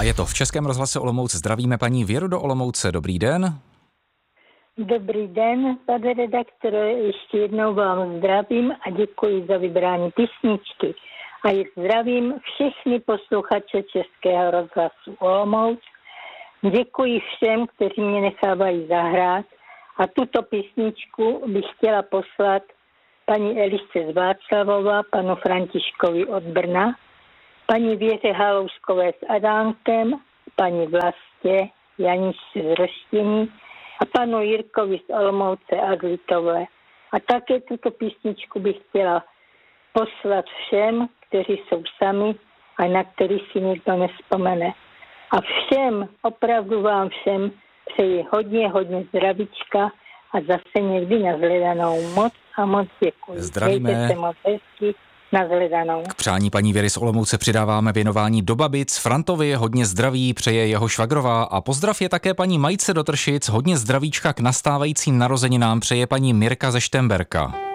A je to v Českém rozhlase Olomouc. Zdravíme paní Věru do Olomouce. Dobrý den. Dobrý den, pane redaktore, ještě jednou vám zdravím a děkuji za vybrání písničky. A zdravím všechny posluchače Českého rozhlasu Olomouc. Děkuji všem, kteří mě nechávají zahrát a tuto písničku bych chtěla poslat paní Elišce z Václavova, panu Františkovi od Brna, paní Věře Halouskové s Adánkem, paní Vlastě Janičce z Roštění a panu Jirkovi z Olomouce a z Litové. A také tuto písničku bych chtěla poslat všem, kteří jsou sami a na který si nikdo nespomene. A všem, opravdu vám všem přeji hodně zdravíčka a zase někdy na shledanou. Moc děkuji. Zdravíme. Mějte se moc hezky. Na shledanou. K přání paní Věry z Olomouce přidáváme věnování do Babic. Frantovi hodně zdraví přeje jeho švagrová a pozdrav je také paní Majce do Tršic. Hodně zdravíčka k nastávajícím narozeninám přeje paní Mirka ze Štemberka.